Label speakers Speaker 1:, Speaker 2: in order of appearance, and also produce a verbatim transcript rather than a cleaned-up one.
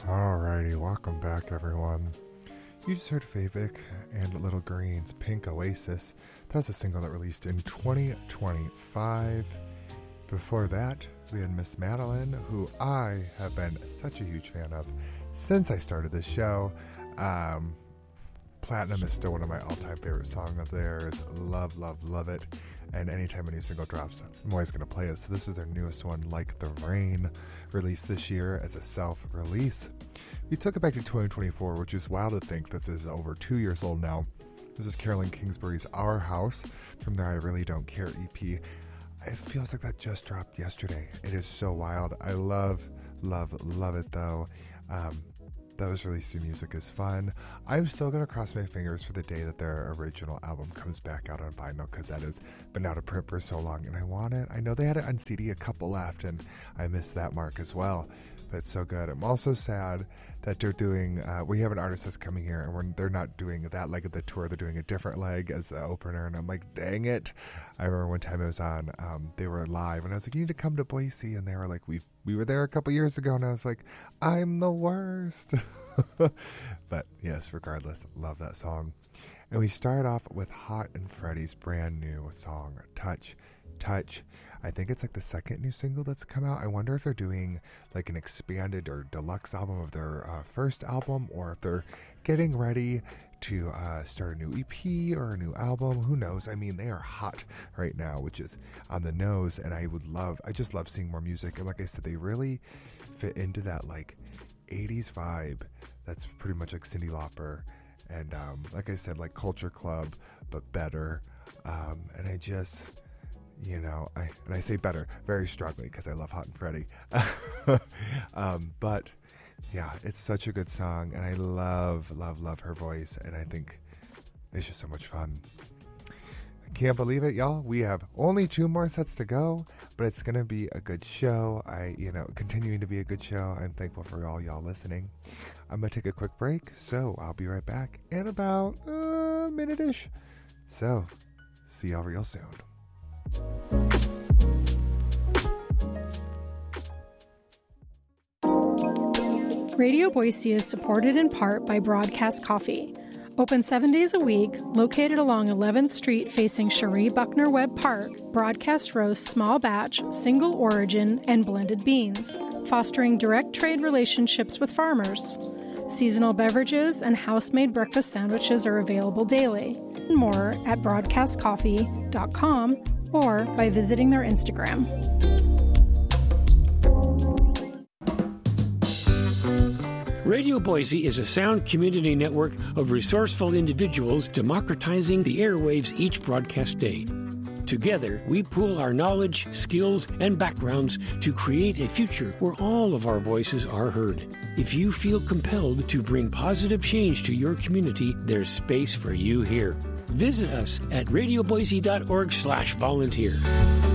Speaker 1: Alrighty, welcome back everyone. You just heard Favik and Little Green's Pink Oasis. That was a single that released in twenty twenty-five. Before that, we had Miss Madeline, who I have been such a huge fan of since I started this show. Um, Platinum is still one of my all-time favorite songs of theirs. Love, love, love it. And anytime a new single drops, I'm always going to play it. So this is their newest one, Like the Rain, released this year as a self-release. We took it back to twenty twenty-four, which is wild to think this is over two years old now. This is Carolyn Kingsbury's Our House from their I Really Don't Care E P. It feels like that just dropped yesterday. It is so wild. I love, love, love it though. Um, Those released new music is fun. I'm still going to cross my fingers for the day that their original album comes back out on vinyl, because that has been out of print for so long and I want it. I know they had it on C D, a couple left, and I missed that mark as well. But it's so good. I'm also sad that they're doing, uh, we have an artist that's coming here and we're, they're not doing that leg of the tour. They're doing a different leg as the opener, and I'm like, dang it. I remember one time I was on, um, they were live and I was like, you need to come to Boise. And they were like, we we were there a couple years ago, and I was like, I'm the worst. But yes, regardless, love that song. And we start off with Hot and Freddie's brand new song, Touch, Touch. I think it's like the second new single that's come out. I wonder if they're doing like an expanded or deluxe album of their uh, first album, or if they're getting ready to uh, start a new E P or a new album. Who knows? I mean, they are hot right now, which is on the nose, and I would love, I just love seeing more music. And like I said, they really fit into that like eighties vibe that's pretty much like Cyndi Lauper, and um, like I said, like Culture Club, but better. Um, and I just, you know, I and I say better very strongly because I love Hot and Freddie. um, but yeah, it's such a good song, and I love, love, love her voice, and I think it's just so much fun. I can't believe it, y'all. We have only two more sets to go, but it's gonna be a good show. I, you know, continuing to be a good show. I'm thankful for all y'all listening. I'm gonna take a quick break, so I'll be right back in about a minute-ish. So, see y'all real soon.
Speaker 2: Radio Boise is supported in part by Broadcast Coffee. Open seven days a week, located along eleventh Street facing Cherie Buckner Webb Park, Broadcast roasts small batch, single origin, and blended beans, fostering direct trade relationships with farmers. Seasonal beverages and house-made breakfast sandwiches are available daily. More at broadcast coffee dot com or by visiting their Instagram.
Speaker 3: Radio Boise is a sound community network of resourceful individuals democratizing the airwaves each broadcast day. Together, we pool our knowledge, skills, and backgrounds to create a future where all of our voices are heard. If you feel compelled to bring positive change to your community, there's space for you here. Visit us at radio boise dot org slash volunteer.